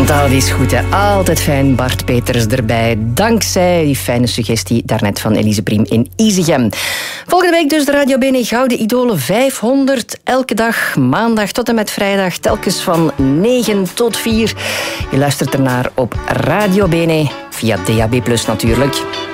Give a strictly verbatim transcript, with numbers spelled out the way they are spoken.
Dat is goed, hè. Altijd fijn. Bart Peters erbij. Dankzij die fijne suggestie daarnet van Elise Briem in Isegem. Volgende week dus de Radio Bene Gouden Idolen vijfhonderd. Elke dag, maandag tot en met vrijdag. Telkens van negen tot vier. Je luistert ernaar op Radio Bene. Via D A B plus natuurlijk.